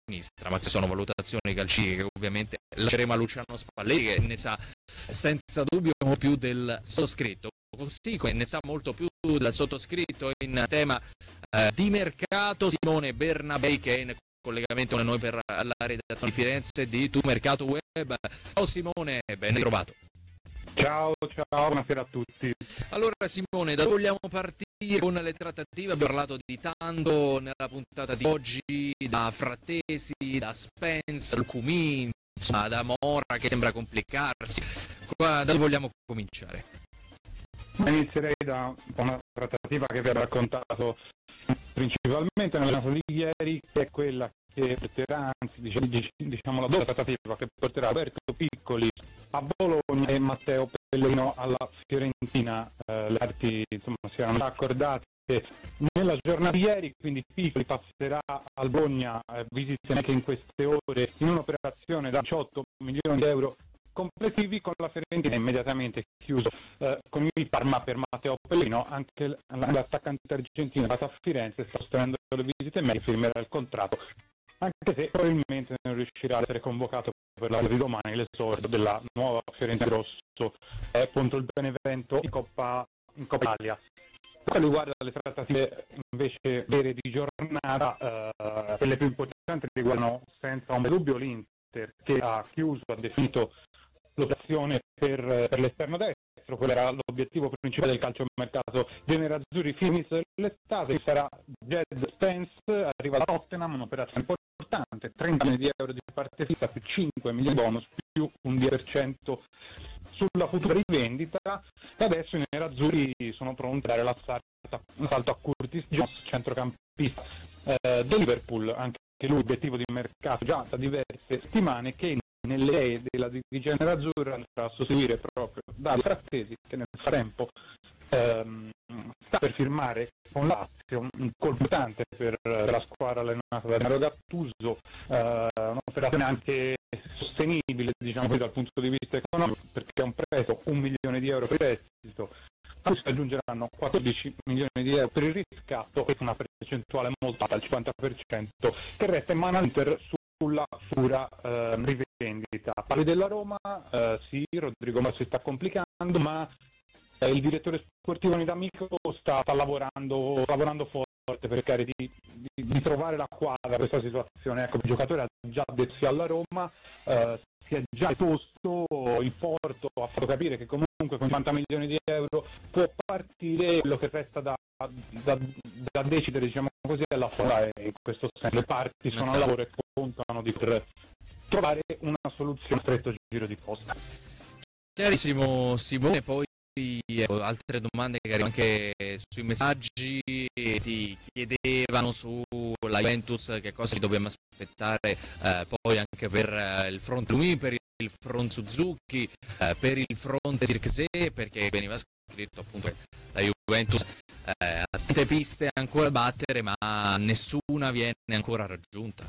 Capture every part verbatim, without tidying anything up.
sinistra, ma queste sono valutazioni calcistiche che ovviamente lasceremo a Luciano Spalletti, che ne sa senza dubbio più del sottoscritto, così come ne sa molto più del sottoscritto in tema eh, di mercato Simone Bernabei, che è in collegamento con noi per la redazione di Firenze di Tu Mercato Web. Ciao Simone, ben ritrovato. Ciao, ciao, buonasera a tutti. Allora Simone, da dove vogliamo partire con le trattative? Abbiamo parlato di tanto nella puntata di oggi, da Frattesi, da Spence, Lucumí, insomma da Mora che sembra complicarsi. Qua, da dove vogliamo cominciare? Inizierei da una trattativa che vi ho raccontato principalmente nella giornata di ieri, che è quella che porterà, anzi diciamo la doppia trattativa che porterà Roberto Piccoli a Bologna e Matteo Pellegrino alla Fiorentina. Eh, le parti insomma si erano già accordate nella giornata di ieri, quindi Piccoli passerà al Bologna, eh, visite anche in queste ore, in un'operazione da diciotto milioni di euro complessivi, con la Fiorentina immediatamente chiuso eh, con il Parma per Matteo Pellegrino. Anche l'attaccante argentino è andato a Firenze, sta sostenendo le visite mediche, firmerà il contratto, anche se probabilmente non riuscirà ad essere convocato per la di domani, l'esordio della nuova Fiorentina Rosso eh, contro il Benevento in Coppa, in Coppa Italia. Per quanto riguarda le trattative invece vere di giornata, eh, quelle più importanti riguardano senza un dubbio l'Inter, che ha chiuso, ha definito l'operazione per, per l'esterno destro. Quello era l'obiettivo principale del calciomercato dei nerazzurri fino all'estate. Sarà Jed Spence, arriva da Tottenham, un'operazione importante, trenta milioni di euro di parte fissa più cinque milioni di bonus più un dieci per cento sulla futura rivendita, e adesso i nerazzurri sono pronti a dare un salto a Curtis Jones, centrocampista eh, del Liverpool, anche lui obiettivo di mercato già da diverse settimane, che nelle idee della dirigente nerazzurra andrà a sostituire proprio Dario Frattesi, che nel frattempo ehm, sta per firmare con Lazio, un colpo importante per, per la squadra allenata da Gennaro Gattuso, eh, un'operazione anche sostenibile, diciamo così, dal punto di vista economico, perché è un prezzo un milione di euro per il prestito, a cui si aggiungeranno quattordici milioni di euro per il riscatto e una percentuale molto alta, al cinquanta per cento, che resta in mano all'Inter sulla futura eh, rivendita. Parli della Roma, eh, sì, Rodrigo Mora si sta complicando, ma eh, il direttore sportivo D'Amico sta, sta lavorando, lavorando forte per cercare di, di, di trovare la quadra a questa situazione. Ecco, il giocatore ha già detto sì alla Roma, eh, si è già posto, il Porto ha fatto capire che comunque con cinquanta milioni di euro può partire. Quello che resta da, da, da decidere, diciamo così, è la forza, e in questo senso le parti sono al lavoro e contano di poter trovare una soluzione a stretto giro di posta. Chiarissimo Simone, poi eh, altre domande che arrivano anche sui messaggi, ti chiedevano sulla Juventus che cosa ci dobbiamo aspettare eh, poi anche per eh, il front Lucumí, per il front Suzuki, eh, per il front Zirkzee, perché veniva scritto appunto che la Juventus eh, ha tante piste ancora da battere, ma nessuna viene ancora raggiunta.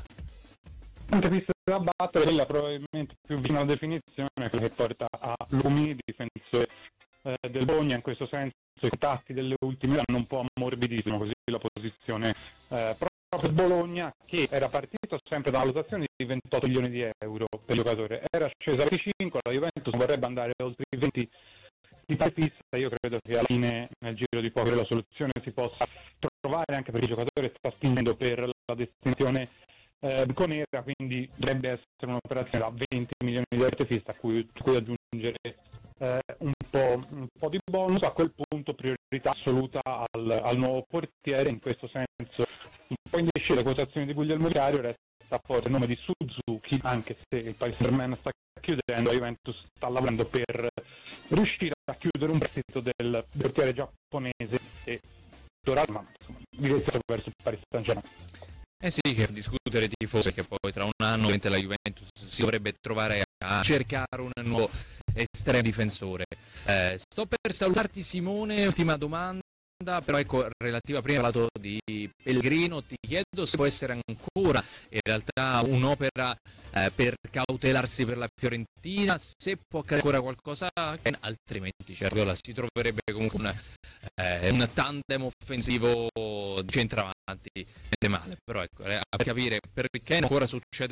Tante piste da battere, quella probabilmente più vicina alla definizione, quella che porta a Lucumí, difensore eh, del Bologna. In questo senso i contatti delle ultime hanno un po' ammorbidito così la posizione eh, proprio del Bologna, che era partito sempre da una valutazione di ventotto milioni di euro per il giocatore, era scesa a venticinque, la Juventus vorrebbe andare oltre i venti di parte fissa. Io credo che alla fine, nel giro di poco, la soluzione si possa trovare, anche perché il giocatore sta spingendo per la destinazione eh, biconera, quindi dovrebbe essere un'operazione da venti milioni di euro fissa, a cui, a cui aggiungere eh, un, po', un po' di bonus. A quel punto priorità assoluta al, al nuovo portiere. In questo senso un po' indecise le quotazioni di Guglielmo Vicario, resta forte il nome di Suzuki, anche se il Paris Saint-Germain sta chiudendo, la Juventus sta lavorando per riuscire a chiudere un prestito del portiere giapponese e dorato, ma insomma, diretto verso il Paris Saint-Germain. Eh sì, che discutere tifosi, che poi tra un anno la Juventus si dovrebbe trovare a cercare un nuovo estremo difensore. Eh, sto per salutarti Simone, ultima domanda, però ecco, relativa, prima hai parlato di Pellegrino, ti chiedo se può essere ancora in realtà un'opera eh, per cautelarsi per la Fiorentina, se può accadere ancora qualcosa, altrimenti certo si troverebbe comunque un, eh, un tandem offensivo di centravanti. avanti niente male, però ecco, per capire perché ancora succede